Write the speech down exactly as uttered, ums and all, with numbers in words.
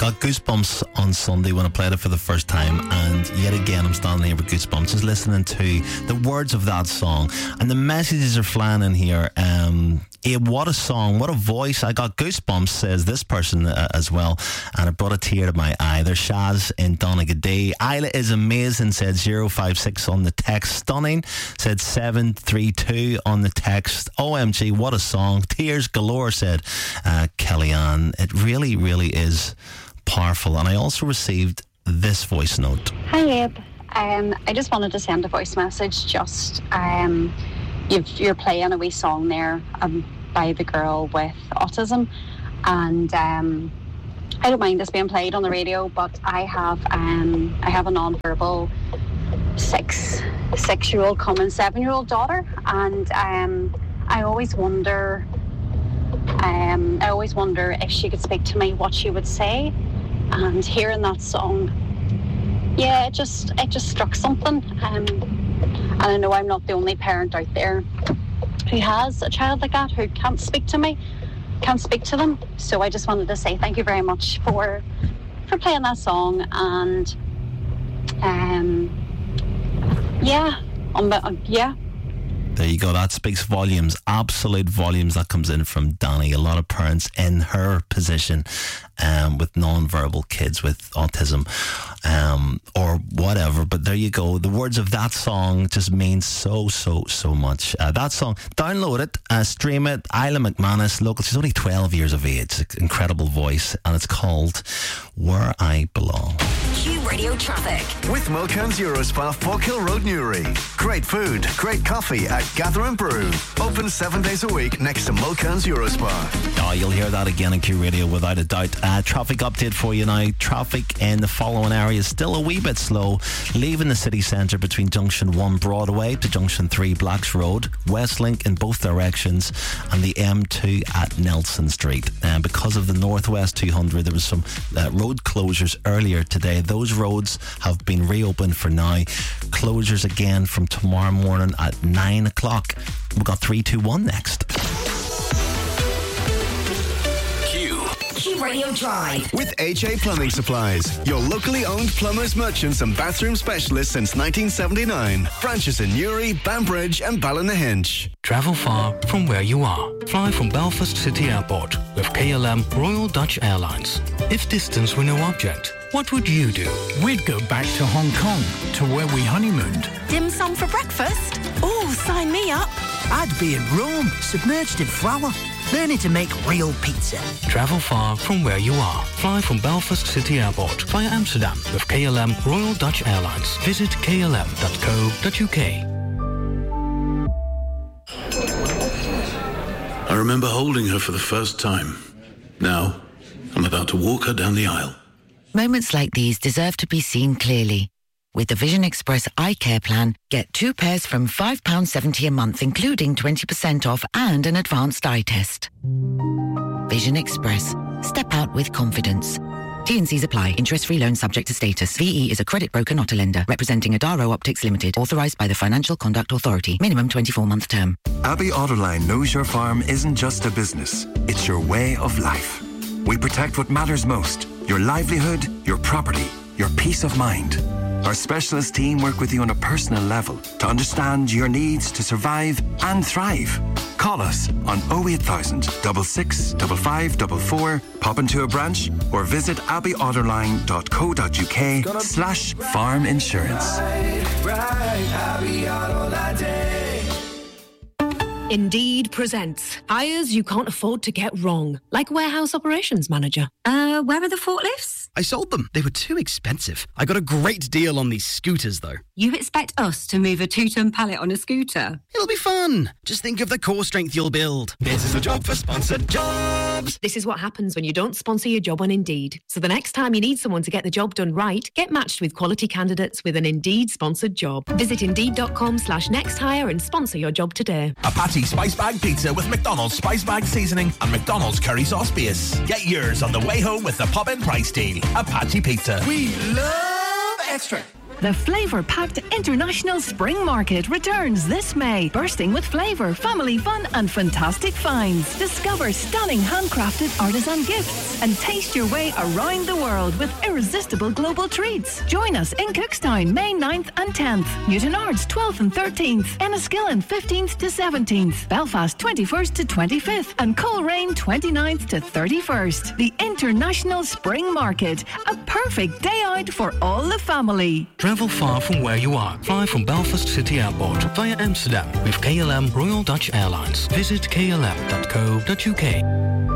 got goosebumps on Sunday when I played it for the first time, and yet again I'm standing here with goosebumps just listening to the words of that song, and the messages are flying in here. Um, yeah, what a song, what a voice. I got goosebumps, says this person uh, as well, and it brought a tear to my eye. There's Shaz in Donegal. Isla is amazing, said zero five six on the text. Stunning, said seven three two on the text. O M G, what a song. Tears galore, said uh, Kellyanne. It really, really is powerful. And I also received this voice note. Hi, Abe. Um, I just wanted to send a voice message. Just um, you've, you're playing a wee song there um, by the girl with autism, and um, I don't mind this being played on the radio, but I have um, I have a non-verbal six six year old coming seven year old daughter, and um, I always wonder um, I always wonder if she could speak to me, what she would say. And hearing that song, yeah, it just it just struck something. Um, and I know I'm not the only parent out there who has a child like that, who can't speak to me, can't speak to them. So I just wanted to say thank you very much for for playing that song. And um, yeah, um, uh, yeah. There you go. That speaks volumes, absolute volumes. That comes in from Danny. A lot of parents in her position um, with non-verbal kids with autism um, or whatever. But there you go. The words of that song just mean so, so, so much. Uh, that song, download it, uh, stream it. Isla McManus, local. She's only twelve years of age. Incredible voice. And it's called Where I Belong. Q Radio Traffic. With Mulcairn's Eurospa, Falkhill Road, Newry. Great food, great coffee at Gather and Brew. Open seven days a week next to Mulcairn's Eurospa. Oh, you'll hear that again on Q Radio without a doubt. Uh, traffic update for you now. Traffic in the following areas still a wee bit slow. Leaving the city centre between Junction one Broadway to Junction three Blacks Road. Westlink in both directions, and the M two at Nelson Street. And uh, because of the Northwest two hundred, there was some uh, road closures earlier today. Those roads have been reopened for now. Closures again from tomorrow morning at nine o'clock. We've got three two one next. Q. Q Radio Drive. With H A Plumbing Supplies, your locally owned plumbers, merchants and bathroom specialists since nineteen seventy-nine. Branches in Newry, Banbridge and Ballynahinch. Travel far from where you are. Fly from Belfast City Airport with K L M Royal Dutch Airlines. If distance were no object, what would you do? We'd go back to Hong Kong, to where we honeymooned. Dim sum for breakfast? Oh, sign me up. I'd be in Rome, submerged in flour, learning to make real pizza. Travel far from where you are. Fly from Belfast City Airport via Amsterdam with K L M Royal Dutch Airlines. Visit k l m dot co dot u k. I remember holding her for the first time. Now, I'm about to walk her down the aisle. Moments like these deserve to be seen clearly. With the Vision Express Eye Care Plan, get two pairs from five pounds seventy a month, including twenty percent off and an advanced eye test. Vision Express. Step out with confidence. T and C's apply. Interest-free loan subject to status. V E is a credit broker, not a lender. Representing Adaro Optics Limited. Authorised by the Financial Conduct Authority. Minimum twenty-four month term. Abbey Autoline knows your farm isn't just a business. It's your way of life. We protect what matters most. Your livelihood, your property, your peace of mind. Our specialist team work with you on a personal level to understand your needs to survive and thrive. Call us on oh eight thousand, six six, five five four four, pop into a branch or visit abbey autoline dot co dot u k slash farm insurance. Indeed presents hires you can't afford to get wrong, like warehouse operations manager. Uh, where are the forklifts? I sold them. They were too expensive. I got a great deal on these scooters, though. You expect us to move a two-ton pallet on a scooter? It'll be fun. Just think of the core strength you'll build. This is a job for sponsored jobs. This is what happens when you don't sponsor your job on Indeed. So the next time you need someone to get the job done right, get matched with quality candidates with an Indeed sponsored job. Visit indeed.com slash next hire and sponsor your job today. Apache Spice Bag Pizza with McDonald's Spice Bag Seasoning and McDonald's Curry Sauce Base. Get yours on the way home with the pop-in price deal. Apache Pizza. We love extra. The flavour-packed International Spring Market returns this May, bursting with flavour, family fun and fantastic finds. Discover stunning handcrafted artisan gifts and taste your way around the world with irresistible global treats. Join us in Cookstown, May ninth and tenth, Newtonards twelfth and thirteenth, Enniskillen fifteenth to seventeenth, Belfast twenty-first to twenty-fifth and Coleraine twenty-ninth to thirty-first. The International Spring Market, a perfect day out for all the family. Travel far from where you are. Fly from Belfast City Airport via Amsterdam with K L M Royal Dutch Airlines. Visit k l m dot co dot u k.